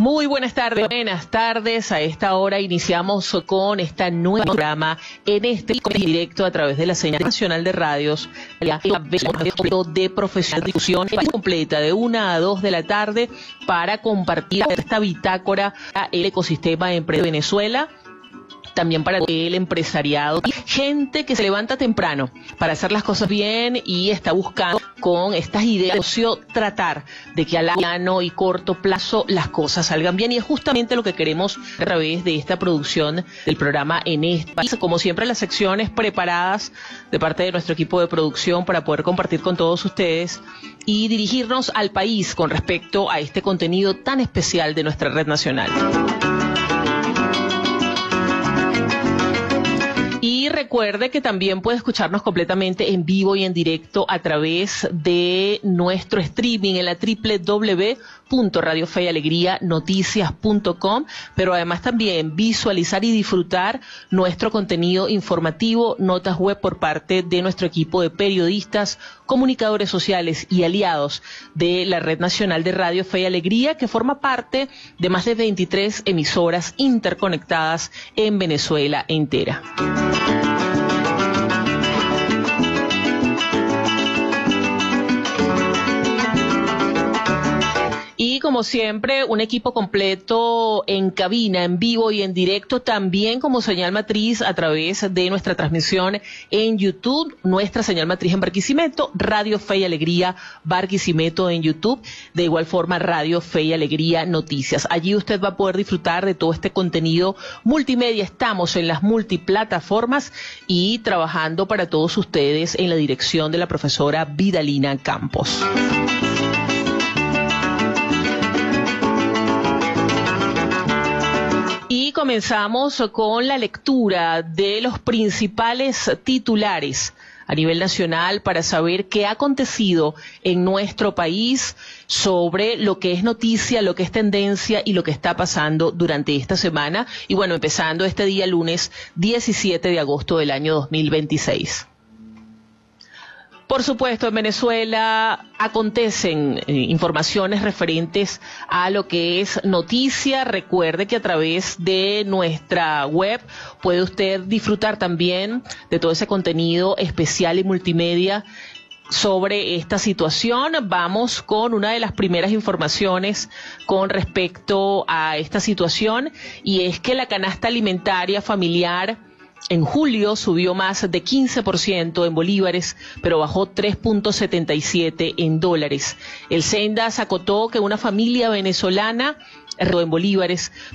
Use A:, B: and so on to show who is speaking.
A: Muy buenas tardes. Buenas tardes. A esta hora iniciamos con esta nueva programa en este directo a través de la señal nacional de radios de profesional de difusión completa de 1 a 2 de la tarde para compartir esta bitácora el ecosistema de empresa de Venezuela. También para el empresariado, gente que se levanta temprano para hacer las cosas bien y está buscando con estas ideas de negocio tratar de que a largo y corto plazo las cosas salgan bien, y es justamente lo que queremos a través de esta producción del programa en este país. Como siempre, las secciones preparadas de parte de nuestro equipo de producción para poder compartir con todos ustedes y dirigirnos al país con respecto a este contenido tan especial de nuestra red nacional. Y recuerde que también puede escucharnos completamente en vivo y en directo a través de nuestro streaming en la www.radiofeyalegrianoticias.com, pero además también visualizar y disfrutar nuestro contenido informativo, notas web por parte de nuestro equipo de periodistas, comunicadores sociales y aliados de la Red Nacional de Radio Fe y Alegría, que forma parte de más de 23 emisoras interconectadas en Venezuela entera. Y como siempre, un equipo completo en cabina, en vivo y en directo, también como señal matriz a través de nuestra transmisión en YouTube, nuestra señal matriz en Barquisimeto, Radio Fe y Alegría Barquisimeto en YouTube, de igual forma Radio Fe y Alegría Noticias. Allí usted va a poder disfrutar de todo este contenido multimedia. Estamos en las multiplataformas y trabajando para todos ustedes en la dirección de la profesora Vidalina Campos. Y comenzamos con la lectura de los principales titulares a nivel nacional para saber qué ha acontecido en nuestro país sobre lo que es noticia, lo que es tendencia y lo que está pasando durante esta semana. Y bueno, empezando este día lunes 17 de agosto del año 2026. Por supuesto, en Venezuela acontecen informaciones referentes a lo que es noticia. Recuerde que a través de nuestra web puede usted disfrutar también de todo ese contenido especial y multimedia sobre esta situación. Vamos con una de las primeras informaciones con respecto a esta situación, y es que la canasta alimentaria familiar en julio subió más de 15% en bolívares, pero bajó 3.77 en dólares. El SENDAS acotó que una familia venezolana en bolívares